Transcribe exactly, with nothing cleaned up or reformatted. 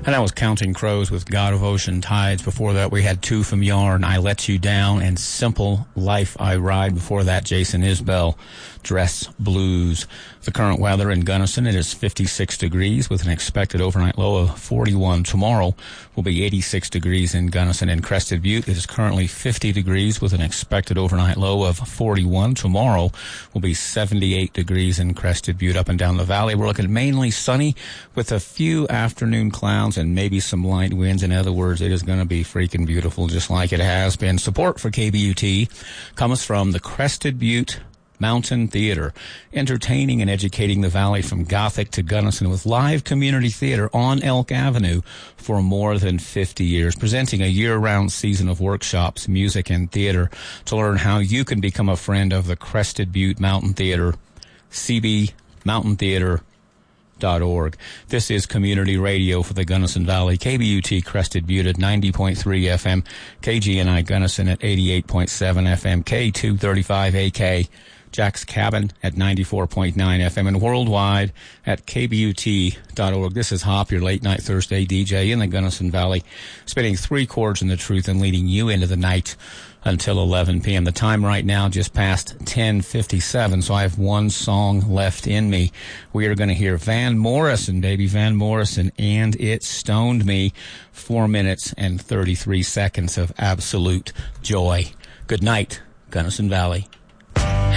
And that was Counting Crows with God of Ocean Tides. Before that, we had Two from Yarn, I Let You Down, and Simple Life I Ride. Before that, Jason Isbell, Dress Blues. The current weather in Gunnison, it is fifty-six degrees with an expected overnight low of forty-one. Tomorrow will be eighty-six degrees in Gunnison and Crested Butte. It is currently fifty degrees with an expected overnight low of forty-one. Tomorrow will be seventy-eight degrees in Crested Butte. Up and down the valley, we're looking mainly sunny with a few afternoon clouds and maybe some light winds. In other words, it is going to be freaking beautiful just like it has been. Support for K B U T comes from the Crested Butte Mountain Theater, entertaining and educating the valley from Gothic to Gunnison with live community theater on Elk Avenue for more than fifty years, presenting a year-round season of workshops, music, and theater. To learn how you can become a friend of the Crested Butte Mountain Theater, c b mountain theater dot org. This is community radio for the Gunnison Valley, K B U T Crested Butte at ninety point three F M, K G N I Gunnison at eighty-eight point seven F M, K two thirty-five A K, Jack's Cabin at ninety-four point nine F M, and worldwide at k b u t dot org. This is Hop, your late-night Thursday D J in the Gunnison Valley, spinning three chords in the truth and leading you into the night until eleven p.m. The time right now just past ten fifty-seven, so I have one song left in me. We are going to hear Van Morrison, baby, Van Morrison, and It Stoned Me. Four minutes and thirty-three seconds of absolute joy. Good night, Gunnison Valley.